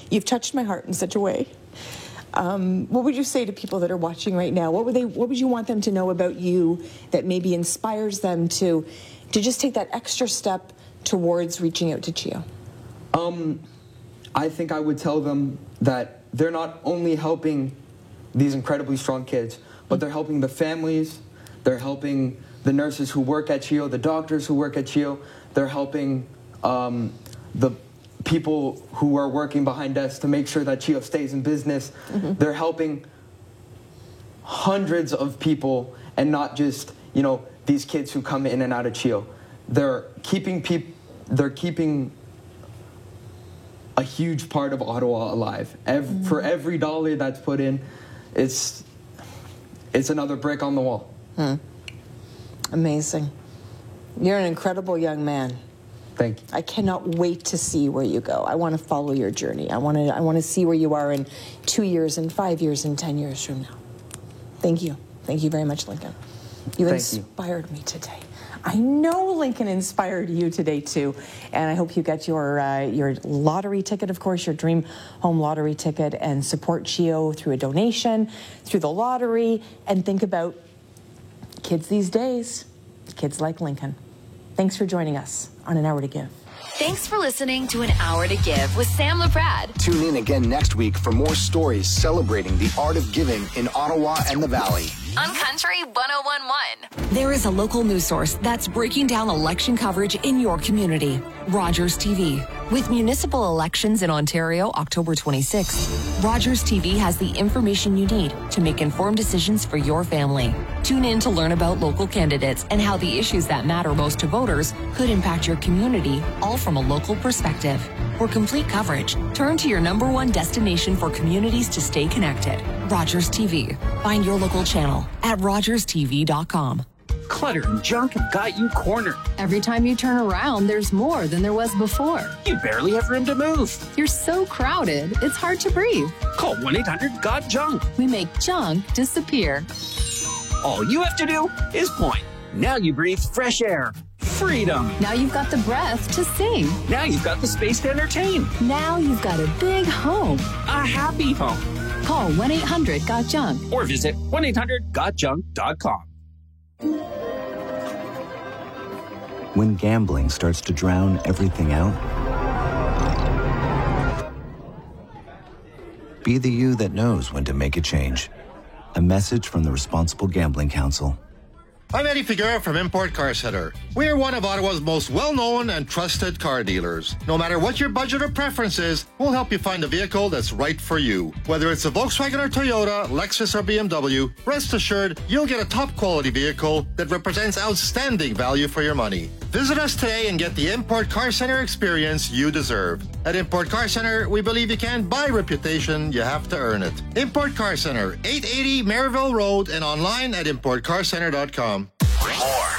You've touched my heart in such a way. What would you say to people that are watching right now? What would you want them to know about you that maybe inspires them to just take that extra step towards reaching out to CHEO? I think I would tell them that they're not only helping these incredibly strong kids, but they're helping the families, they're helping the nurses who work at CHEO, the doctors who work at CHEO, they're helping the people who are working behind desks to make sure that CHEO stays in business. They're helping hundreds of people and not just, these kids who come in and out of CHEO. They're keeping a huge part of Ottawa alive. For every dollar that's put in, it's another brick on the wall. Amazing. You're an incredible young man. Thank you. I cannot wait to see where you go. I want to follow your journey. I want to see where you are in 2 years and 5 years and 10 years from now. Thank you. Thank you very much, Lincoln. You inspired me today. I know Lincoln inspired you today too, and I hope you get your lottery ticket, of course, your Dream Home Lottery ticket, and support CHEO through a donation, through the lottery, and think about kids these days, kids like Lincoln. Thanks for joining us on An Hour to Give. Thanks for listening to An Hour to Give with Sam LaPrade. Tune in again next week for more stories celebrating the art of giving in Ottawa and the Valley. On Country 101.1. There is a local news source that's breaking down election coverage in your community. Rogers TV. With municipal elections in Ontario October 26th, Rogers TV has the information you need to make informed decisions for your family. Tune in to learn about local candidates and how the issues that matter most to voters could impact your community, all from a local perspective. For complete coverage, turn to your #1 destination for communities to stay connected. Rogers TV. Find your local channel at rogerstv.com. Clutter and junk have got you cornered. Every time you turn around, there's more than there was before. You barely have room to move. You're so crowded, it's hard to breathe. Call 1-800-GOT-JUNK. We make junk disappear. All you have to do is point. Now you breathe fresh air. Freedom. Now you've got the breath to sing. Now you've got the space to entertain. Now you've got a big home. A happy home. Call 1-800-GOT-JUNK. Or visit 1-800-GOTJUNK.com. When gambling starts to drown everything out, be the you that knows when to make a change. A message from the Responsible Gambling Council. I'm Eddie Figueroa from Import Car Center. We are one of Ottawa's most well-known and trusted car dealers. No matter what your budget or preference is, we'll help you find a vehicle that's right for you. Whether it's a Volkswagen or Toyota, Lexus or BMW, rest assured you'll get a top-quality vehicle that represents outstanding value for your money. Visit us today and get the Import Car Center experience you deserve. At Import Car Center, we believe you can't buy reputation, you have to earn it. Import Car Center, 880 Maryville Road, and online at importcarcenter.com. More